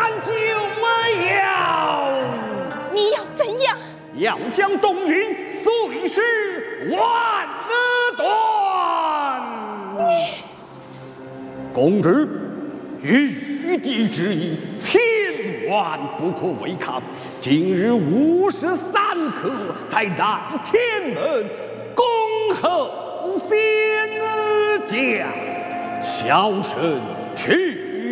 俺就没有。 你要怎样？ 要将东云碎尸万段。公之玉帝之意，千万不可违抗。今日53刻，在南天门恭候仙驾，小神去。